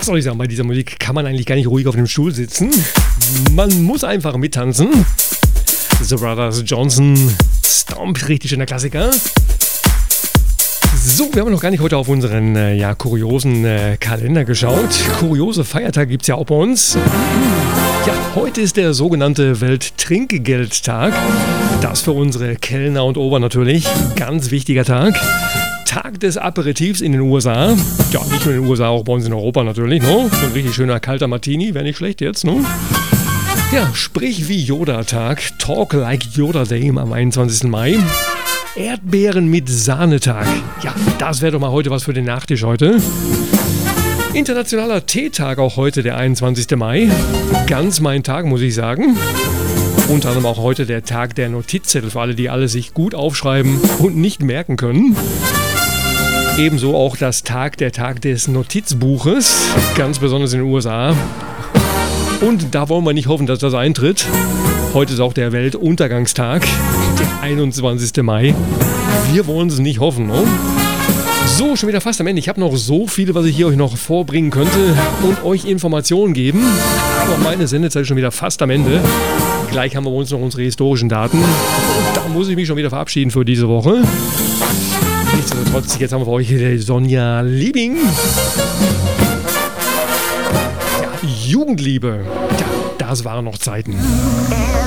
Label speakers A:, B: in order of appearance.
A: Was soll ich sagen, bei dieser Musik kann man eigentlich gar nicht ruhig auf dem Stuhl sitzen. Man muss einfach mittanzen. The Brothers Johnson, Stomp, richtig schöner Klassiker. So, wir haben noch gar nicht heute auf unseren kuriosen Kalender geschaut. Kuriose Feiertage gibt es ja auch bei uns. Ja, heute ist der sogenannte Welttrinkgeldtag. Das für unsere Kellner und Ober natürlich. Ganz wichtiger Tag. Tag des Aperitifs in den USA. Ja, nicht nur in den USA, auch bei uns in Europa natürlich. No? So ein richtig schöner kalter Martini, wäre nicht schlecht jetzt. No? Ja, sprich wie Yoda-Tag. Talk like Yoda Day am 21. Mai. Erdbeeren mit Sahnetag. Ja, das wäre doch mal heute was für den Nachtisch heute. Internationaler Teetag auch heute, der 21. Mai. Ganz mein Tag, muss ich sagen. Unter anderem auch heute der Tag der Notizzettel für alle, die alle sich gut aufschreiben und nicht merken können. Ebenso auch der Tag des Notizbuches, ganz besonders in den USA. Und da wollen wir nicht hoffen, dass das eintritt. Heute ist auch der Weltuntergangstag, der 21. Mai. Wir wollen es nicht hoffen, ne? So, schon wieder fast am Ende. Ich habe noch so viele, was ich hier euch noch vorbringen könnte und euch Informationen geben. Aber meine Sendezeit ist schon wieder fast am Ende. Gleich haben wir uns noch unsere historischen Daten. Und da muss ich mich schon wieder verabschieden für diese Woche. Nichtsdestotrotz, jetzt haben wir für euch die Sonja Liebing. Ja, Jugendliebe. Ja, das waren noch Zeiten.